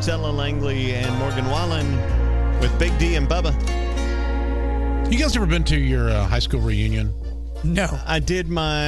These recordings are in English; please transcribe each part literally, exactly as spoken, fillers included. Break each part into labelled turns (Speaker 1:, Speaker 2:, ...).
Speaker 1: It's Ella Langley and Morgan Wallen with Big D and Bubba.
Speaker 2: You guys ever been to your uh, high school reunion?
Speaker 3: No.
Speaker 1: I did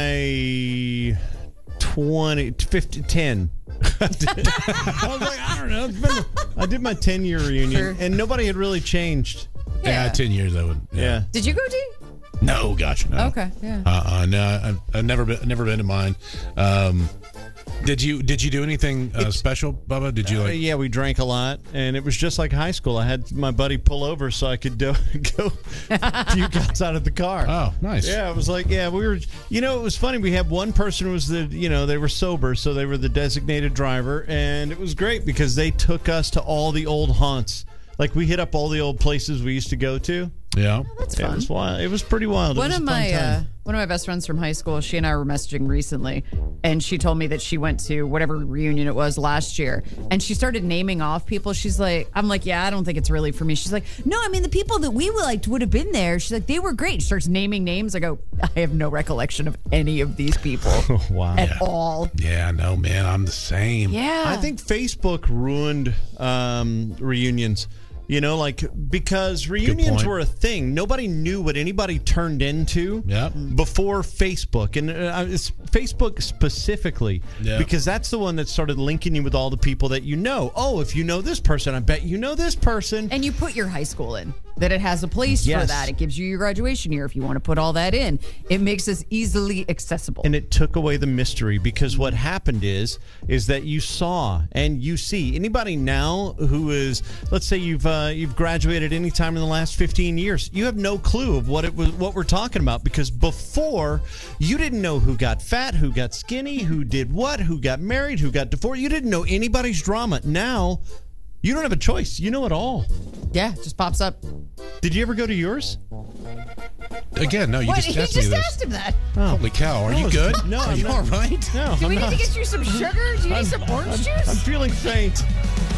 Speaker 1: my twenty, fifty, ten. I, did, I was like, I don't know. It's been, I did my ten-year reunion,
Speaker 3: Sure.
Speaker 1: and nobody had really changed.
Speaker 2: Yeah,
Speaker 3: Yeah.
Speaker 2: ten years I would. Yeah.
Speaker 1: Yeah.
Speaker 3: Did you go, D?
Speaker 2: No, gosh, no.
Speaker 3: Okay, yeah.
Speaker 2: Uh, uh no, I've, I've never been, never been to mine. Um, did you, did you do anything uh, special, Bubba? Did you
Speaker 1: Uh,
Speaker 2: like?
Speaker 1: yeah, we drank a lot, and it was just like high school. I had my buddy pull over so I could do, go puke outside of the car.
Speaker 2: Oh, nice.
Speaker 1: Yeah, it was like, yeah, we were, you know, it was funny. We had one person who was the, you know, they were sober, so they were the designated driver, and it was great because they took us to all the old haunts. Like, we hit up all the old places we used to go to.
Speaker 2: Yeah.
Speaker 3: That's
Speaker 1: It
Speaker 3: fun.
Speaker 1: was wild. It was pretty wild. It
Speaker 3: One
Speaker 1: was
Speaker 3: of
Speaker 1: a fun
Speaker 3: my
Speaker 1: time.
Speaker 3: uh, one of my best friends from high school, she and I were messaging recently, and she told me that she went to whatever reunion it was last year, and she started naming off people. She's like, I'm like, yeah, I don't think it's really for me. She's like, no, I mean the people that we liked would have been there. She's like, they were great. She starts naming names. I go, I have no recollection of any of these people
Speaker 1: Wow.
Speaker 3: at all.
Speaker 2: Yeah, no, man, I'm the same.
Speaker 3: Yeah,
Speaker 1: I think Facebook ruined um, reunions. You know, like, because reunions
Speaker 2: point.
Speaker 1: were a thing. Nobody knew what anybody turned into
Speaker 2: Yep.
Speaker 1: before Facebook. And uh, it's Facebook specifically,
Speaker 2: Yeah.
Speaker 1: because that's the one that started linking you with all the people that you know. Oh, if you know this person, I bet you know this person.
Speaker 3: and you put your high school in. That it has a place for
Speaker 1: Yes.
Speaker 3: that. It gives you your graduation year if you want to put all that in. It makes us easily accessible.
Speaker 1: And it took away the mystery, because what happened is is that you saw and you see anybody now who is, let's say you've uh, you've graduated any time in the last fifteen years, you have no clue of what it was, what we're talking about, because before you didn't know who got fat, who got skinny, who did what, who got married, who got divorced. You didn't know anybody's drama. Now you don't have a choice. You know it all.
Speaker 3: yeah, it just pops up.
Speaker 1: Did you ever go to yours?
Speaker 2: Again, no, you
Speaker 3: What?
Speaker 2: just
Speaker 3: He
Speaker 2: asked
Speaker 3: just
Speaker 2: me this.
Speaker 3: asked him that.
Speaker 2: Holy cow, are you good?
Speaker 1: No,
Speaker 2: are
Speaker 1: I'm
Speaker 2: you
Speaker 1: not.
Speaker 2: all right?
Speaker 1: No,
Speaker 3: Do
Speaker 1: I'm
Speaker 3: we
Speaker 1: not.
Speaker 3: need to get you some sugar? Do you need some orange
Speaker 1: I'm
Speaker 3: juice?
Speaker 1: feeling faint.